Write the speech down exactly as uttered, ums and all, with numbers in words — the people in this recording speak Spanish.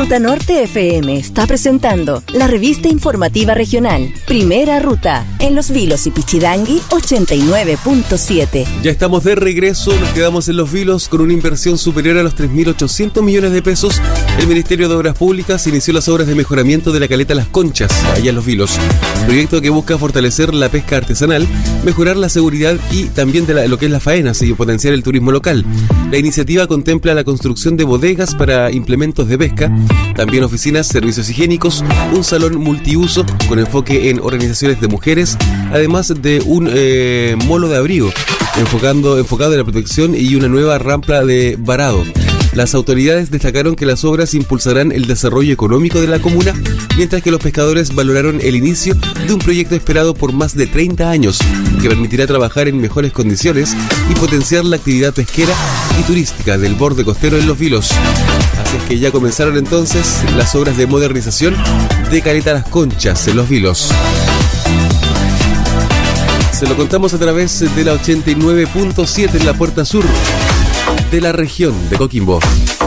Ruta Norte F M está presentando la revista informativa regional Primera Ruta en Los Vilos y Pichidangui ochenta y nueve punto siete. Ya estamos de regreso, nos quedamos en Los Vilos con una inversión superior a los tres mil ochocientos millones de pesos. El Ministerio de Obras Públicas inició las obras de mejoramiento de la caleta Las Conchas, allá en Los Vilos. Proyecto que busca fortalecer la pesca artesanal, mejorar la seguridad y también de la, lo que es la faena y potenciar el turismo local. La iniciativa contempla la construcción de bodegas para implementos de pesca, también oficinas, servicios higiénicos, un salón multiuso con enfoque en organizaciones de mujeres, además de un eh, molo de abrigo enfocando, enfocado en la protección y una nueva rampa de varado. Las autoridades destacaron que las obras impulsarán el desarrollo económico de la comuna, mientras que los pescadores valoraron el inicio de un proyecto esperado por más de treinta años, que permitirá trabajar en mejores condiciones y potenciar la actividad pesquera y turística del borde costero en Los Vilos. Así es que ya comenzaron entonces las obras de modernización de caleta Las Conchas en Los Vilos. Se lo contamos a través de la ochenta y nueve punto siete en la puerta sur de la región de Coquimbo.